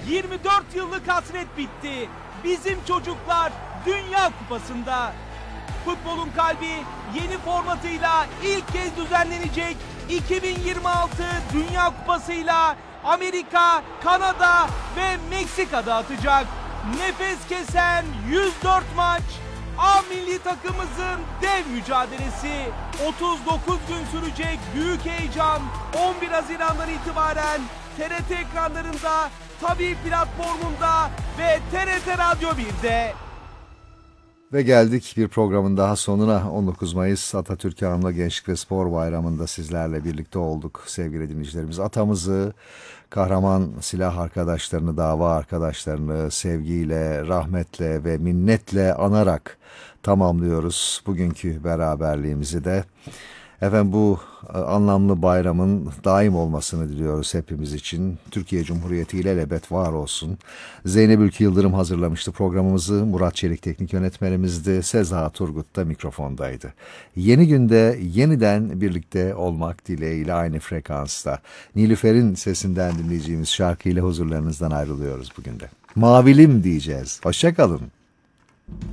24 yıllık hasret bitti. Bizim çocuklar Dünya Kupası'nda. Futbolun kalbi yeni formatıyla ilk kez düzenlenecek 2026 Dünya Kupası'yla Amerika, Kanada ve Meksika'da atacak. Nefes kesen 104 maç, A milli takımımızın dev mücadelesi. 39 gün sürecek büyük heyecan 11 Haziran'dan itibaren TRT ekranlarında, Tabii platformunda ve TRT Radyo 1'de. Ve geldik bir programın daha sonuna. 19 Mayıs Atatürk Anma Gençlik ve Spor Bayramı'nda sizlerle birlikte olduk sevgili dinleyicilerimiz. Atamızı, kahraman silah arkadaşlarını, dava arkadaşlarını sevgiyle, rahmetle ve minnetle anarak tamamlıyoruz bugünkü beraberliğimizi de. Efendim bu anlamlı bayramın daim olmasını diliyoruz hepimiz için. Türkiye Cumhuriyeti ile ilelebet var olsun. Zeynep Ülkü Yıldırım hazırlamıştı programımızı. Murat Çelik teknik yönetmenimizdi. Seza Turgut da mikrofondaydı. Yeni günde yeniden birlikte olmak dileğiyle aynı frekansta. Nilüfer'in sesinden dinleyeceğimiz şarkıyla huzurlarınızdan ayrılıyoruz bugün de. Mavilim diyeceğiz. Hoşça kalın.